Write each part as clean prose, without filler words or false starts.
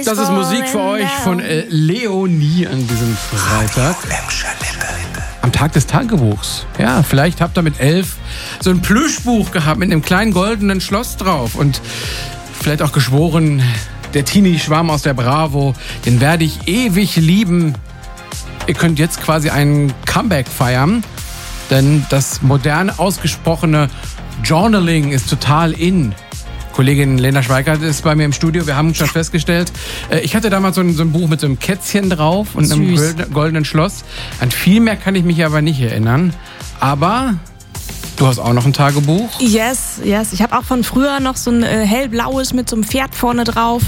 Das ist Musik für euch von Leonie an diesem Freitag. Am Tag des Tagebuchs. Ja, vielleicht habt ihr mit 11 so ein Plüschbuch gehabt mit einem kleinen goldenen Schloss drauf und vielleicht auch geschworen, der Teenie-Schwarm aus der Bravo, den werde ich ewig lieben. Ihr könnt jetzt quasi einen Comeback feiern, denn das modern ausgesprochene Journaling ist total in. Kollegin Lena Schweikart ist bei mir im Studio. Wir haben schon festgestellt, ich hatte damals so ein Buch mit so einem Kätzchen drauf und einem goldenen Schloss. An viel mehr kann ich mich aber nicht erinnern. Aber du hast auch noch ein Tagebuch? Yes. Ich habe auch von früher noch so ein hellblaues mit so einem Pferd vorne drauf.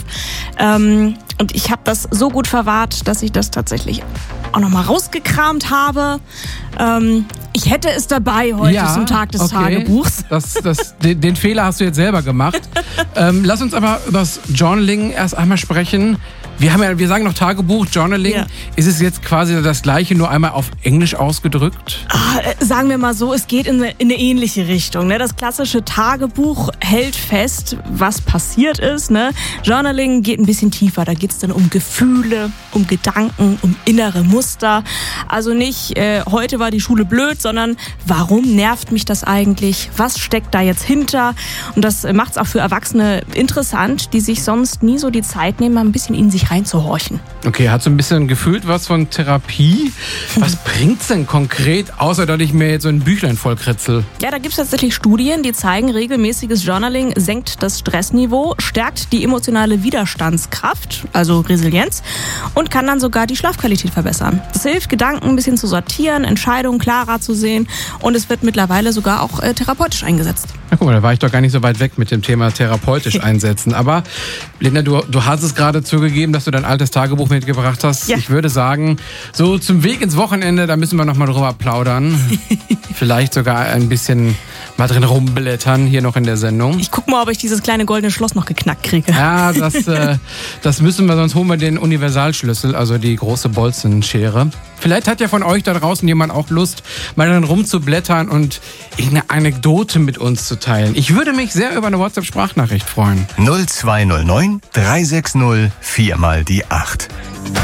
Und ich habe das so gut verwahrt, dass ich das tatsächlich auch noch mal rausgekramt habe. Ich hätte es dabei heute zum Tag des Tagebuchs. Den Fehler hast du jetzt selber gemacht. Lass uns aber über das Journaling erst einmal sprechen. Wir sagen noch Tagebuch, Journaling. Ja. Ist es jetzt quasi das Gleiche, nur einmal auf Englisch ausgedrückt? Sagen wir mal so, es geht in eine ähnliche Richtung. Ne? Das klassische Tagebuch hält fest, was passiert ist. Ne? Journaling geht ein bisschen tiefer. Da geht es dann um Gefühle, um Gedanken, um innere Muster. Also nicht, heute war die Schule blöd, sondern warum nervt mich das eigentlich? Was steckt da jetzt hinter? Und das macht es auch für Erwachsene interessant, die sich sonst nie so die Zeit nehmen, mal ein bisschen in sich reinzuhorchen. Okay, hat so ein bisschen gefühlt was von Therapie. Was bringt's denn konkret, außer dass ich mir jetzt so ein Büchlein vollkritzel? Ja, da gibt's tatsächlich Studien, die zeigen, regelmäßiges Journaling senkt das Stressniveau, stärkt die emotionale Widerstandskraft, also Resilienz, und kann dann sogar die Schlafqualität verbessern. Das hilft, Gedanken ein bisschen zu sortieren, Entscheidungen klarer zu sehen, und es wird mittlerweile sogar auch therapeutisch eingesetzt. Na guck mal, da war ich doch gar nicht so weit weg mit dem Thema therapeutisch einsetzen. Aber Linda, du hast es gerade zugegeben, dass du dein altes Tagebuch mitgebracht hast. Ja. Ich würde sagen, so zum Weg ins Wochenende, da müssen wir noch mal drüber plaudern. Vielleicht sogar ein bisschen mal drin rumblättern hier noch in der Sendung. Ich guck mal, ob ich dieses kleine goldene Schloss noch geknackt kriege. Ja, das müssen wir, sonst holen wir den Universalschlüssel, also die große Bolzenschere. Vielleicht hat ja von euch da draußen jemand auch Lust, mal drin rumzublättern und irgendeine Anekdote mit uns zu teilen. Ich würde mich sehr über eine WhatsApp-Sprachnachricht freuen. 0209 360 4 mal die 8.